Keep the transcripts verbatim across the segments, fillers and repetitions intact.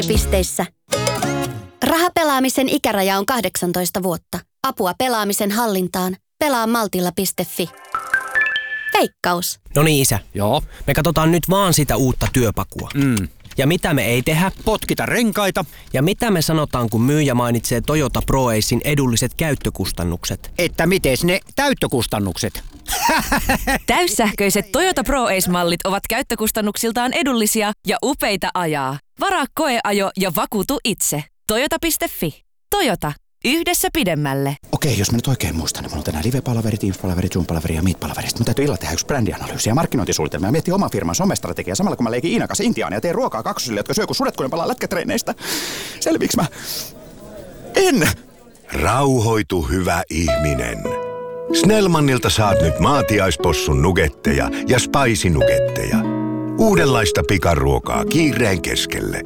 Pisteissä. Rahapelaamisen ikäraja on kahdeksantoista vuotta. Apua pelaamisen hallintaan. Pelaa maltilla piste fi. Veikkaus. No niin, isä. Joo. Me katsotaan nyt vaan sitä uutta työpakua. Mm. Ja mitä me ei tehdä? Potkita renkaita. Ja mitä me sanotaan, kun myyjä mainitsee Toyota ProAcen edulliset käyttökustannukset? Että mites ne täyttökustannukset? Täyssähköiset Toyota ProAce-mallit ovat käyttökustannuksiltaan edullisia ja upeita ajaa. Varaa koeajo ja vakuutu itse. Toyota piste fi. Toyota. Yhdessä pidemmälle. Okei, jos mä nyt oikein muistan, niin mulla on tänään live-palaveri, Teams-palaveri, Zoom-palaveri ja Meet-palaveri. Sitten mun täytyy illalla tehdä yksi brändianalyysi ja markkinointisuunnitelma ja miettiä oman firman somestrategiaa samalla kun mä leikin Iinan kanssa Intiaan ja teen ruokaa kaksosille, jotka syö kun sudet, kun ne palaa lätkätreineistä. Selviiks mä? En! Rauhoitu, hyvä ihminen. Snellmanilta saat nyt maatiaispossun nugetteja ja spicy nugetteja. Uudenlaista pikaruokaa kiireen keskelle.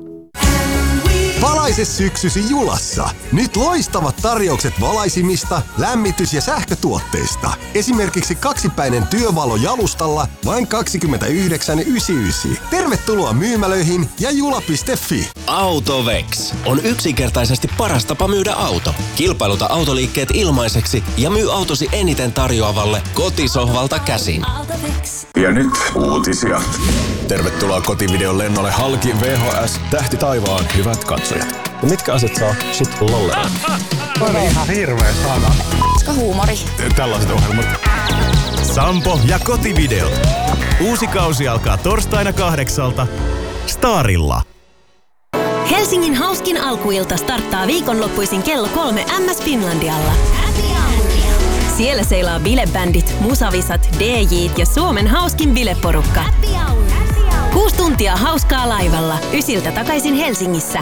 Valaise syksysi Julassa. Nyt loistavat tarjoukset valaisimista, lämmitys- ja sähkötuotteista. Esimerkiksi kaksipäinen työvalo jalustalla vain kaksikymmentäyhdeksän yhdeksänkymmentäyhdeksän. Tervetuloa myymälöihin ja jula piste fi. Autovex on yksinkertaisesti paras tapa myydä auto. Kilpailuta autoliikkeet ilmaiseksi ja myy autosi eniten tarjoavalle kotisohvalta käsin. Autovex. Ja nyt uutisia. Tervetuloa kotivideon lennolle halki V H S Tähti taivaan, hyvät katsojat. Ja mitkä asiat saa sut lollemaan? On ihan hirveä sana. Koska huumori. Tällaiset ohjelmat. Sampo ja kotivideot. Uusi kausi alkaa torstaina kahdeksalta Starilla. Helsingin hauskin alkuilta starttaa viikonloppuisin kello kolme M S Finlandialla. Siellä seilaa bilebändit, musavisat, D J:t ja Suomen hauskin bileporukka. Kuusi tuntia hauskaa laivalla, ysiltä takaisin Helsingissä.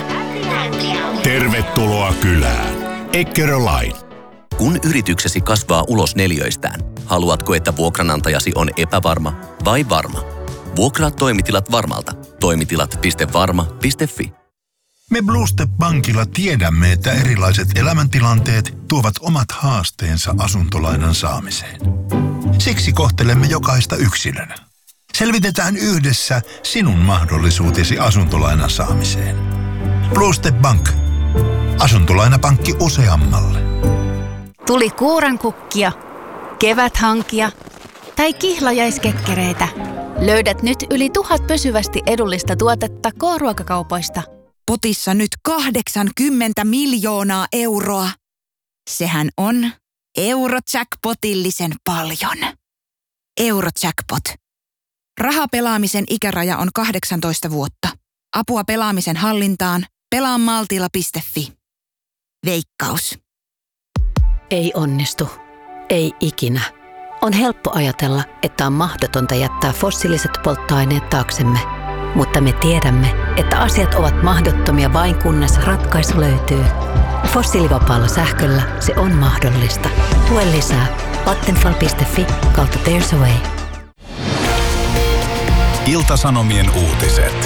Tervetuloa kylään. Eckerö-Line. Kun yrityksesi kasvaa ulos neliöistään, haluatko, että vuokranantajasi on epävarma vai varma? Vuokraa toimitilat Varmalta. Toimitilat piste varma piste fi. Me Bluestep Bankilla tiedämme, että erilaiset elämäntilanteet tuovat omat haasteensa asuntolainan saamiseen. Siksi kohtelemme jokaista yksilönä. Selvitetään yhdessä sinun mahdollisuutesi asuntolainan saamiseen. Bluestep Bank. Asuntolainapankki useammalle. Tuli kuurankukkia, keväthankia tai kihlajaiskekkereitä. Löydät nyt yli tuhat pysyvästi edullista tuotetta K-ruokakaupoista. Potissa nyt kahdeksankymmentä miljoonaa euroa. Sehän on Eurojackpotillisen paljon. Eurojackpot. Rahapelaamisen ikäraja on kahdeksantoista vuotta. Apua pelaamisen hallintaan. Pelaa maltilla piste fi. Veikkaus. Ei onnistu. Ei ikinä. On helppo ajatella, että on mahdotonta jättää fossiiliset polttoaineet taaksemme. Mutta me tiedämme, että asiat ovat mahdottomia vain kunnes ratkaisu löytyy. Fossiilivapaalla sähköllä se on mahdollista. Lue lisää vattenfall piste fi kautta There's a Way. Ilta-Sanomien uutiset.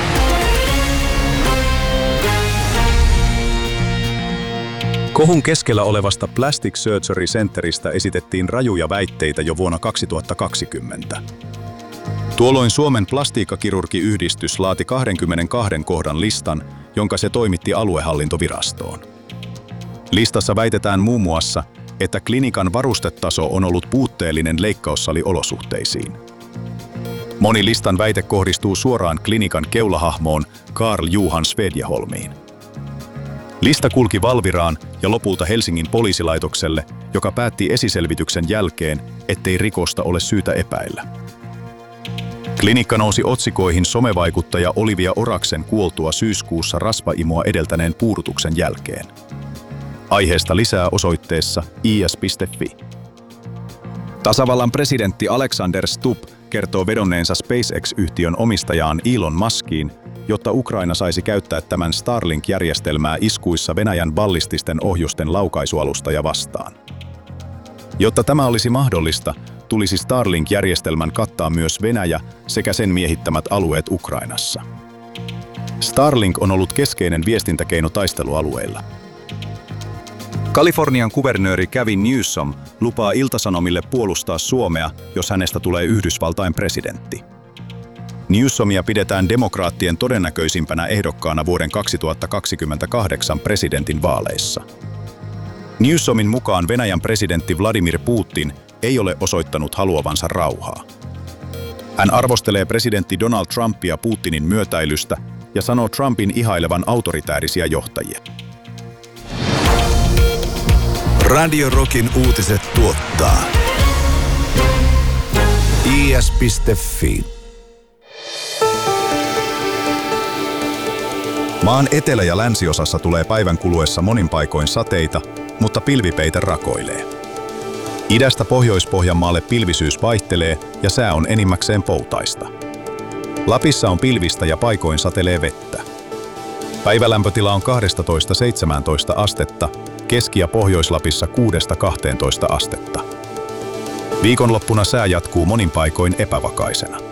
Kohun keskellä olevasta Plastic Surgery Centeristä esitettiin rajuja väitteitä jo vuonna kaksituhattakaksikymmentä. Tuolloin Suomen plastiikkakirurgiyhdistys laati kaksikymmentäkaksi kohdan listan, jonka se toimitti aluehallintovirastoon. Listassa väitetään muun muassa, että klinikan varustetaso on ollut puutteellinen leikkaussaliolosuhteisiin. Moni listan väite kohdistuu suoraan klinikan keulahahmoon Karl Johan Svedjeholmiin. Lista kulki Valviraan ja lopulta Helsingin poliisilaitokselle, joka päätti esiselvityksen jälkeen, ettei rikosta ole syytä epäillä. Klinikka nousi otsikoihin somevaikuttaja Olivia Oraksen kuoltua syyskuussa rasvaimoa edeltäneen puudutuksen jälkeen. Aiheesta lisää osoitteessa i s piste fi. Tasavallan presidentti Alexander Stubb kertoo vedonneensa SpaceX-yhtiön omistajaan Elon Muskiin, jotta Ukraina saisi käyttää tämän Starlink-järjestelmää iskuissa Venäjän ballististen ohjusten laukaisualustaja vastaan. Jotta tämä olisi mahdollista, tulisi Starlink-järjestelmän kattaa myös Venäjä sekä sen miehittämät alueet Ukrainassa. Starlink on ollut keskeinen viestintäkeino taistelualueilla. Kalifornian kuvernööri Gavin Newsom lupaa Ilta-Sanomille puolustaa Suomea, jos hänestä tulee Yhdysvaltain presidentti. Newsomia pidetään demokraattien todennäköisimpänä ehdokkaana vuoden kaksituhattakaksikymmentäkahdeksan presidentin vaaleissa. Newsomin mukaan Venäjän presidentti Vladimir Putin ei ole osoittanut haluavansa rauhaa. Hän arvostelee presidentti Donald Trumpia Putinin myötäilystä ja sanoo Trumpin ihailevan autoritäärisiä johtajia. Radio Rockin uutiset tuottaa i s piste f i. Maan etelä- ja länsiosassa tulee päivän kuluessa monin paikoin sateita, mutta pilvipeite rakoilee. Idästä Pohjois-Pohjanmaalle pilvisyys vaihtelee ja sää on enimmäkseen poutaista. Lapissa on pilvistä ja paikoin satelee vettä. Päivälämpötila on kaksitoista seitsemäntoista astetta, Keski- ja Pohjois-Lapissa kuudesta kahteentoista astetta. Viikonloppuna sää jatkuu monin paikoin epävakaisena.